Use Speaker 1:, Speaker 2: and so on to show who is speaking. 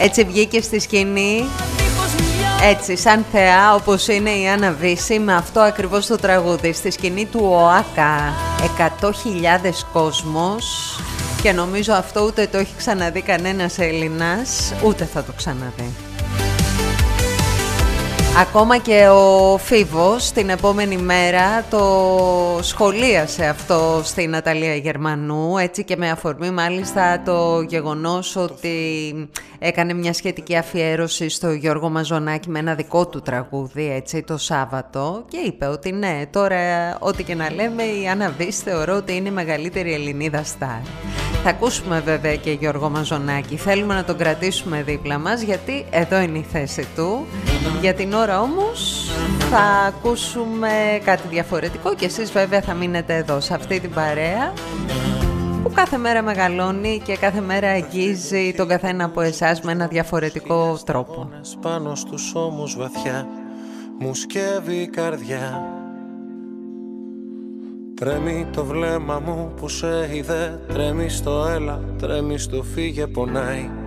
Speaker 1: Έτσι βγήκε στη σκηνή, έτσι σαν θεά όπως είναι η Άννα Βύση, με αυτό ακριβώς το τραγούδι στη σκηνή του ΟΑΚΑ. 100.000 κόσμος, και νομίζω αυτό ούτε το έχει ξαναδεί κανένας Έλληνας, ούτε θα το ξαναδεί. Ακόμα και ο Φίβος την επόμενη μέρα το σχολίασε αυτό στη Ναταλία Γερμανού, έτσι, και με αφορμή μάλιστα το γεγονός ότι έκανε μια σχετική αφιέρωση στο Γιώργο Μαζονάκη με ένα δικό του τραγούδι, έτσι, το Σάββατο, και είπε ότι ναι, τώρα ό,τι και να λέμε, η Άννα Βύση θεωρώ ότι είναι η μεγαλύτερη Ελληνίδα στάρ. Θα ακούσουμε βέβαια και Γιώργο Μαζονάκη, θέλουμε να τον κρατήσουμε δίπλα μας γιατί εδώ είναι η θέση του. Για την ώρα όμως θα ακούσουμε κάτι διαφορετικό και εσείς βέβαια θα μείνετε εδώ σε αυτή την παρέα που κάθε μέρα μεγαλώνει και κάθε μέρα αγγίζει τον καθένα από εσάς με ένα διαφορετικό τρόπο.
Speaker 2: Πάνω στους ώμους βαθιά μου σκεύει η καρδιά. Τρέμει το βλέμμα μου που σε είδε, τρέμει στο έλα, τρέμει στο φύγε, πονάει.